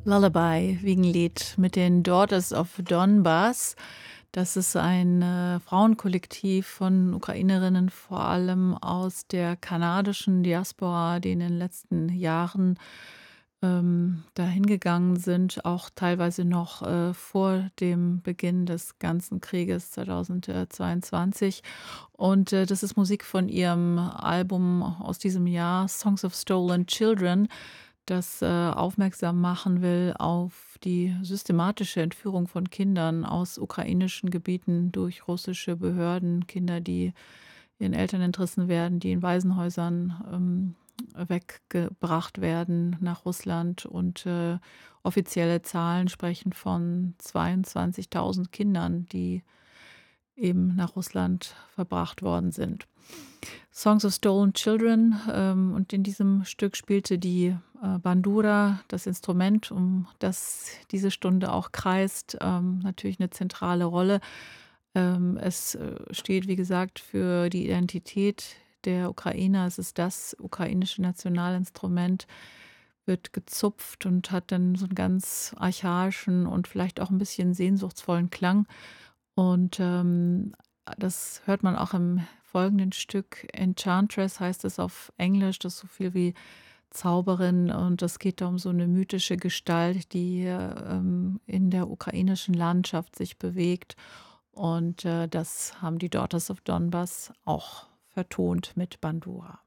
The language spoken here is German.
Lullaby, Wiegenlied mit den Daughters of Donbass. Das ist ein, Frauenkollektiv von Ukrainerinnen, vor allem aus der kanadischen Diaspora, die in den letzten Jahren, dahin gegangen sind, auch teilweise noch, vor dem Beginn des ganzen Krieges 2022. Und, das ist Musik von ihrem Album aus diesem Jahr, „Songs of Stolen Children", das, aufmerksam machen will auf die systematische Entführung von Kindern aus ukrainischen Gebieten durch russische Behörden. Kinder, die ihren Eltern entrissen werden, die in Waisenhäusern, weggebracht werden nach Russland und, offizielle Zahlen sprechen von 22.000 Kindern, die eben nach Russland verbracht worden sind. „Songs of Stolen Children", und in diesem Stück spielte die, Bandura, das Instrument, um das diese Stunde auch kreist, natürlich eine zentrale Rolle. Es, steht, wie gesagt, für die Identität der Ukrainer. Es ist das ukrainische Nationalinstrument, wird gezupft und hat dann so einen ganz archaischen und vielleicht auch ein bisschen sehnsuchtsvollen Klang. Und, das hört man auch im folgenden Stück. Enchantress heißt es auf Englisch, das ist so viel wie Zauberin, und es geht da um so eine mythische Gestalt, die, in der ukrainischen Landschaft sich bewegt. Und, das haben die Daughters of Donbass auch vertont mit Bandura.